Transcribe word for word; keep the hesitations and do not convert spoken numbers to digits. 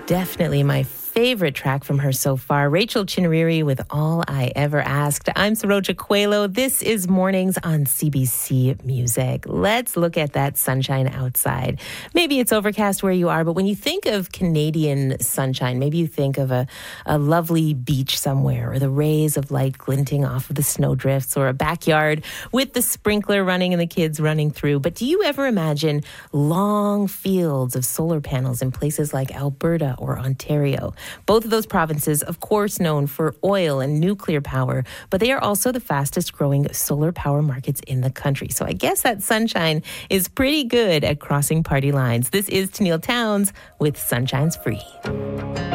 Definitely my favorite track from her so far. Rachel Chinariri with All I Ever Asked. I'm Saroja Coelho. This is Mornings on C B C Music. Let's look at that sunshine outside. Maybe it's overcast where you are, but when you think of Canadian sunshine, maybe you think of a, a lovely beach somewhere, or the rays of light glinting off of the snowdrifts, or a backyard with the sprinkler running and the kids running through. But do you ever imagine long fields of solar panels in places like Alberta or Ontario? Both of those provinces, of course, known for oil and nuclear power, but they are also the fastest growing solar power markets in the country. So I guess that sunshine is pretty good at crossing party lines. This is Tenille Townes with Sunshine's Free.